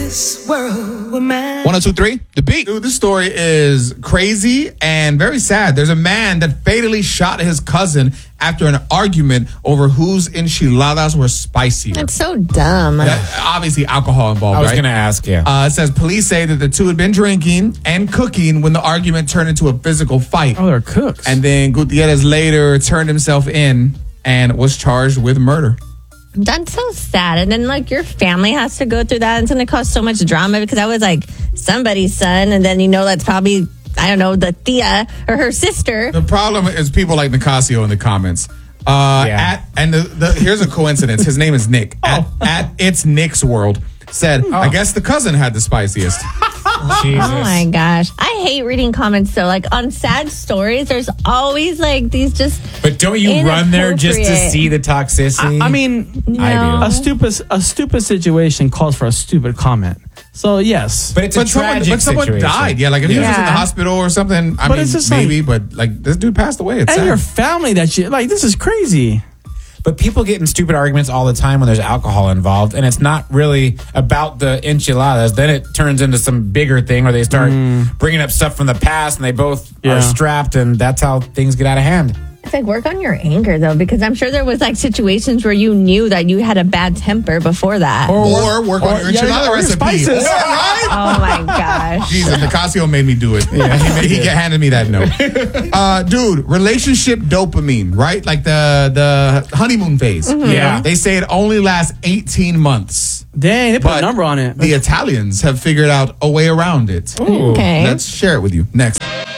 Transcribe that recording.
this world were mine. 102.3, The Beat. Dude, this story is crazy and very sad. There's a man that fatally shot his cousin after an argument over whose enchiladas were spicier. That's so dumb. Obviously, alcohol involved, I was right? going to ask you. It says police say that the two had been drinking and cooking when the argument turned into a physical fight. Oh, they're cooks. And then Gutierrez later turned himself in and was charged with murder. That's so sad. And then, like, your family has to go through that. It's going to cause so much drama because I was like somebody's son. And then, that's probably, I don't know, the tia or her sister. The problem is people like Nicasio in the comments. Here's a coincidence. His name is Nick. At It's Nick's World said, I guess the cousin had the spiciest. Jesus. Oh my gosh. I hate reading comments though. Like on sad stories, there's always like these just. But don't you run there just to see the toxicity? I mean, No. a stupid situation calls for a stupid comment. So yes, But it's a tragic someone situation. died. Yeah, like if he was just in the Yeah. hospital or something, I But mean, it's just maybe, but like this dude passed away. It's and sad. your family that you like. This is crazy. But people get in stupid arguments all the time when there's alcohol involved, and it's not really about the enchiladas. Then it turns into some bigger thing where they start bringing up stuff from the past, and they both are strapped, and that's how things get out of hand. It's like work on your anger though, because I'm sure there was like situations where you knew that you had a bad temper before that. Or work on your enchilada or your recipe. spices. Right? Oh my gosh. Jesus, Nicasio made me do it. Yeah, he handed me that note. Dude, relationship dopamine, right? Like the honeymoon phase. Yeah. They say it only lasts 18 months. Dang, they put But a number on it. The Italians have figured out a way around it. Okay. Let's share it with you next.